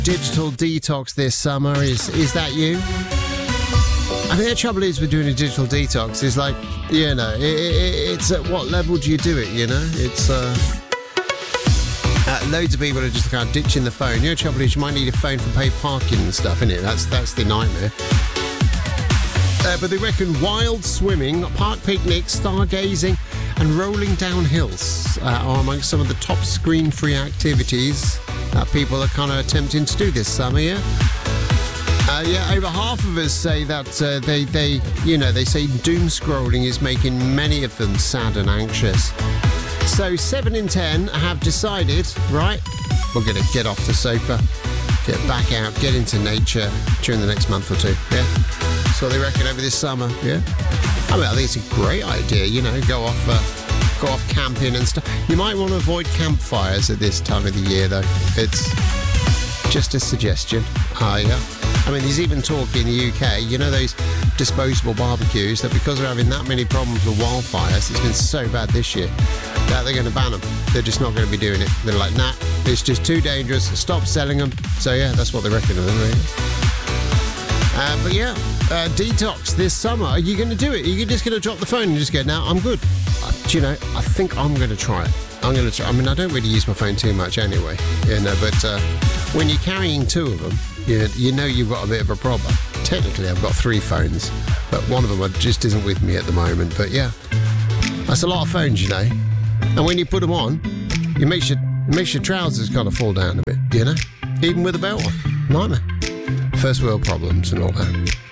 digital detox this summer. Is that you? I think the trouble is with doing a digital detox is like, you know, it's at what level do you do it, you know? It's, loads of people are just kind of ditching the phone. You know, the trouble is you might need a phone for paid parking and stuff, innit? That's the nightmare. But they reckon wild swimming, park picnics, stargazing and rolling down hills are amongst some of the top screen-free activities that people are kind of attempting to do this summer, yeah? Over half of us say that they say doom scrolling is making many of them sad and anxious. So 7 in 10 have decided, right, we're going to get off the sofa, get back out, get into nature during the next month or two, yeah? So they reckon over this summer, yeah? I mean, I think it's a great idea, you know, go off camping and stuff. You might want to avoid campfires at this time of the year, though. It's just a suggestion. Yeah. I mean, there's even talk in the UK, you know, those disposable barbecues, that because they're having that many problems with wildfires, it's been so bad this year, that they're going to ban them. They're just not going to be doing it. They're like, nah, it's just too dangerous. Stop selling them. So, yeah, that's what they reckon of them, really. But, yeah, detox this summer. Are you going to do it? Are you just going to drop the phone and just go, no, I'm good? Do you know, I think I'm going to try it. I'm going to try. I mean, I don't really use my phone too much anyway, you know, but when you're carrying two of them, you know you've got a bit of a problem. Technically, I've got 3 phones, but one of them just isn't with me at the moment. But yeah, that's a lot of phones, you know. And when you put them on, it makes your trousers kind of fall down a bit, you know, even with a belt on. Nightmare. First world problems and all that.